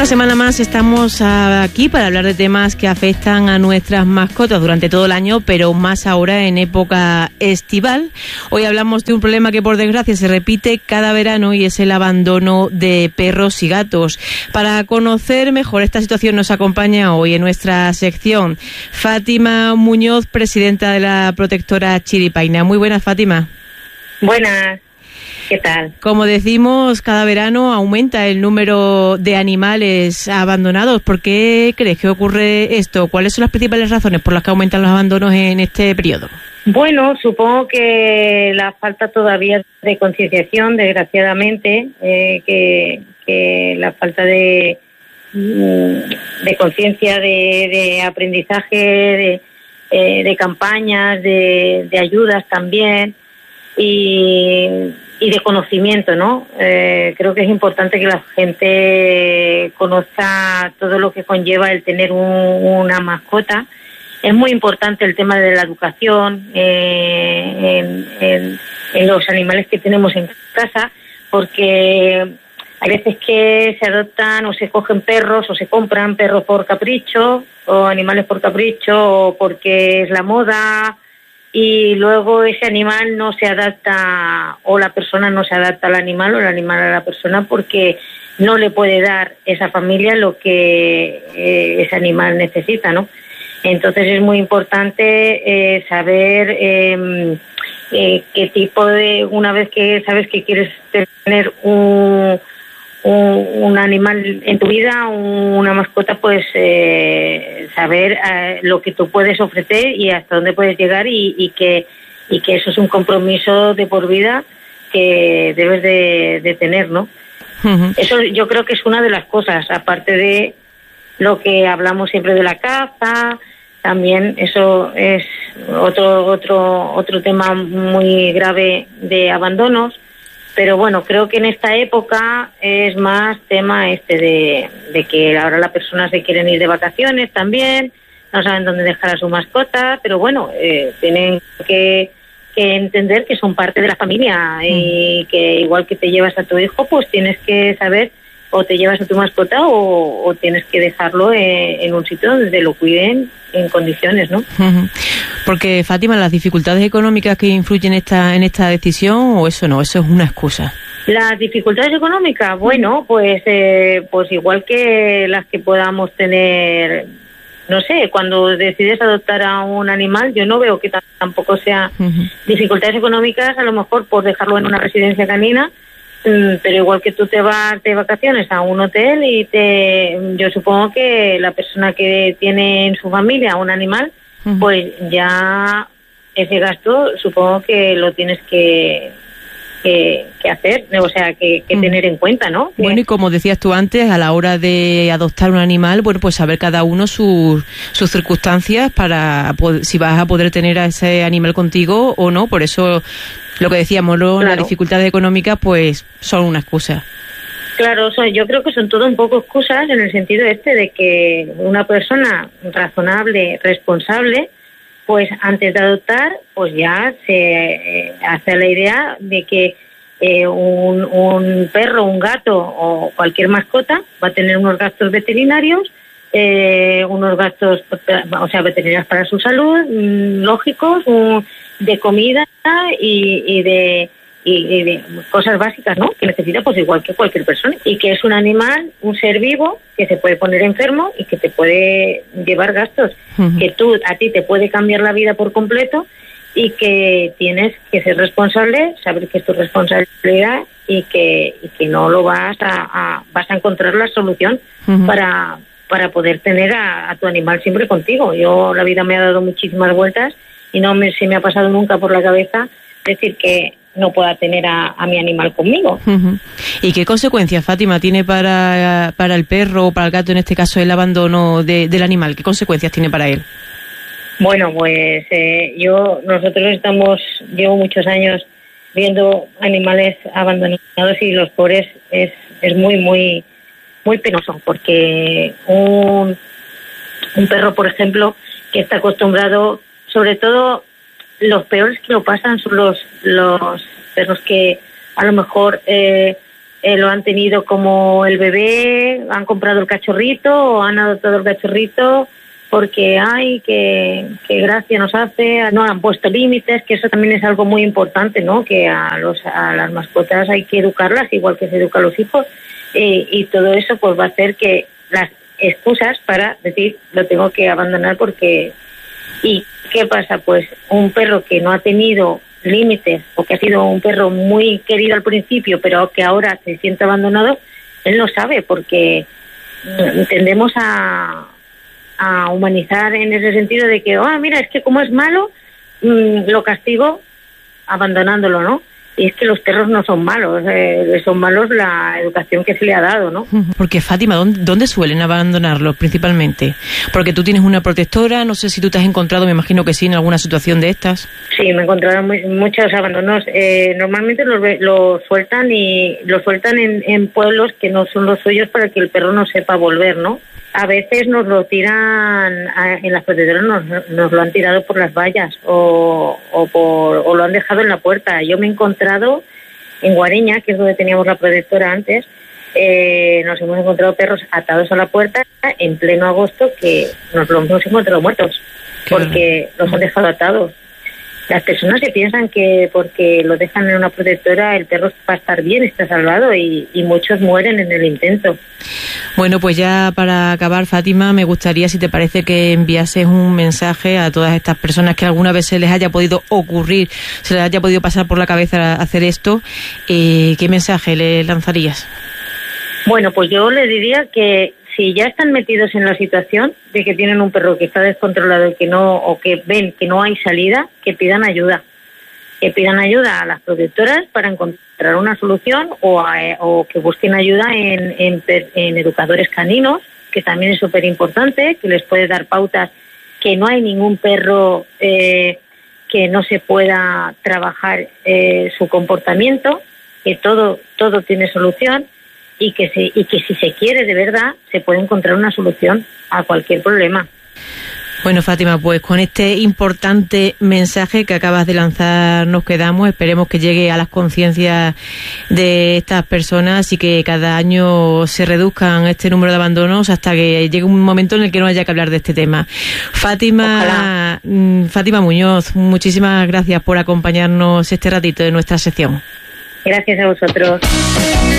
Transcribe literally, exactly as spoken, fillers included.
Una semana más estamos aquí para hablar de temas que afectan a nuestras mascotas durante todo el año, pero más ahora en época estival. Hoy hablamos de un problema que por desgracia se repite cada verano y es el abandono de perros y gatos. Para conocer mejor esta situación nos acompaña hoy en nuestra sección Fátima Muñoz, presidenta de la protectora Chiripaina. Muy buenas, Fátima. Buenas. ¿Qué tal? Como decimos, cada verano aumenta el número de animales abandonados. ¿Por qué crees que ocurre esto? ¿Cuáles son las principales razones por las que aumentan los abandonos en este periodo? Bueno, supongo que la falta todavía de concienciación, desgraciadamente, eh, que, que la falta de, de conciencia, de, de aprendizaje, de, eh, de campañas, de, de ayudas también, y... y de conocimiento, ¿no? Eh, creo que es importante que la gente conozca todo lo que conlleva el tener un, una mascota. Es muy importante el tema de la educación eh, en, en, en los animales que tenemos en casa, porque hay veces que se adoptan o se cogen perros o se compran perros por capricho o animales por capricho o porque es la moda, y luego ese animal no se adapta, o la persona no se adapta al animal, o el animal a la persona, porque no le puede dar esa familia lo que eh, ese animal necesita, ¿no? Entonces es muy importante eh, saber eh, eh, qué tipo de, una vez que sabes que quieres tener un, un, un animal en tu vida, una mascota, pues eh, saber eh, lo que tú puedes ofrecer y hasta dónde puedes llegar, y, y que y que eso es un compromiso de por vida que debes de, de tener, ¿no? Uh-huh. Eso yo creo que es una de las cosas, aparte de lo que hablamos siempre de la caza, también eso es otro otro otro tema muy grave de abandonos. Pero bueno, creo que en esta época es más tema este de, de que ahora las personas se quieren ir de vacaciones también, no saben dónde dejar a su mascota, pero bueno, eh, tienen que, que entender que son parte de la familia, mm. y que igual que te llevas a tu hijo, pues tienes que saber, o te llevas a tu mascota o, o tienes que dejarlo en, en un sitio donde lo cuiden en condiciones, ¿no? Uh-huh. Porque, Fátima, las dificultades económicas que influyen esta, en esta decisión, o eso no, eso es una excusa. Las dificultades económicas, bueno, pues eh, pues igual que las que podamos tener, no sé, cuando decides adoptar a un animal, yo no veo que t- tampoco sea uh-huh. dificultades económicas, a lo mejor por dejarlo en una residencia canina, pero igual que tú te vas de vacaciones a un hotel y te, yo supongo que la persona que tiene en su familia un animal, uh-huh. pues ya ese gasto supongo que lo tienes que que, que hacer, o sea, que, que uh-huh. tener en cuenta, ¿no? Bueno, que, y como decías tú antes, a la hora de adoptar un animal, bueno, pues saber cada uno sus sus circunstancias para poder, si vas a poder tener a ese animal contigo o no. Por eso lo que decíamos, ¿no? Claro. Las dificultades económicas pues son una excusa. Claro, so, yo creo que son todo un poco excusas en el sentido este de que una persona razonable, responsable, pues antes de adoptar, pues ya se eh, hace la idea de que eh, un, un perro, un gato o cualquier mascota va a tener unos gastos veterinarios, eh, unos gastos, o sea, veterinarios para su salud, mmm, lógicos, un, de comida y, y de y, y de cosas básicas, ¿no? Que necesita pues igual que cualquier persona, y que es un animal, un ser vivo que se puede poner enfermo y que te puede llevar gastos, uh-huh. que tú a ti te puede cambiar la vida por completo, y que tienes que ser responsable, saber que es tu responsabilidad y que y que no lo vas a, a vas a encontrar la solución uh-huh. para para poder tener a, a tu animal siempre contigo. Yo la vida me ha dado muchísimas vueltas y no me, se me ha pasado nunca por la cabeza decir que no pueda tener a, a mi animal conmigo. Uh-huh. ¿Y qué consecuencias, Fátima, tiene para, para el perro o para el gato, en este caso, el abandono de, del animal? ¿Qué consecuencias tiene para él? Bueno, pues eh, yo nosotros estamos, llevo muchos años viendo animales abandonados y los pobres es, es muy, muy, muy penoso, porque un, un perro, por ejemplo, que está acostumbrado, sobre todo los peores que lo pasan son los los perros que a lo mejor eh, eh, lo han tenido como el bebé, han comprado el cachorrito o han adoptado el cachorrito porque ay, que, que gracia nos hace, no han puesto límites, que eso también es algo muy importante, ¿no? Que a los a las mascotas hay que educarlas igual que se educa a los hijos, eh, y todo eso pues va a hacer que las excusas para decir lo tengo que abandonar porque... ¿Y qué pasa? Pues un perro que no ha tenido límites o que ha sido un perro muy querido al principio pero que ahora se siente abandonado, él no sabe porque tendemos a, a humanizar en ese sentido de que, oh, mira, es que como es malo, mmm, lo castigo abandonándolo, ¿no? Y es que los perros no son malos, eh, son malos la educación que se le ha dado, ¿no? Porque, Fátima, ¿dónde, ¿dónde suelen abandonarlos principalmente? Porque tú tienes una protectora, no sé si tú te has encontrado, me imagino que sí, en alguna situación de estas. Sí, me he encontrado muy, muchos abandonos. Eh, normalmente los, los sueltan y los sueltan en, en pueblos que no son los suyos para que el perro no sepa volver, ¿no? A veces nos lo tiran, a, en las protectoras nos, nos lo han tirado por las vallas o, o, por, o lo han dejado en la puerta. Yo me he encontrado en Guareña, que es donde teníamos la protectora antes, eh, nos hemos encontrado perros atados a la puerta en pleno agosto que nos los hemos encontrado muertos porque los han dejado atados. Las personas se piensan que porque lo dejan en una protectora el perro va a estar bien, está salvado y, y muchos mueren en el intento. Bueno, pues ya para acabar, Fátima, me gustaría, si te parece, que enviases un mensaje a todas estas personas que alguna vez se les haya podido ocurrir, se les haya podido pasar por la cabeza hacer esto. Eh, ¿Qué mensaje le lanzarías? Bueno, pues yo le diría que si ya están metidos en la situación de que tienen un perro que está descontrolado y que no, o que ven que no hay salida, que pidan ayuda. Que pidan ayuda a las protectoras para encontrar una solución o, a, o que busquen ayuda en, en, en educadores caninos, que también es súper importante, que les puede dar pautas, que no hay ningún perro eh, que no se pueda trabajar eh, su comportamiento, que todo, todo tiene solución. Y que, se, y que si se quiere de verdad se puede encontrar una solución a cualquier problema. Bueno, Fátima, pues con este importante mensaje que acabas de lanzar nos quedamos. Esperemos que llegue a las conciencias de estas personas y que cada año se reduzcan este número de abandonos hasta que llegue un momento en el que no haya que hablar de este tema. Fátima, Ojalá. Fátima Muñoz, muchísimas gracias por acompañarnos este ratito de nuestra sección. Gracias a vosotros.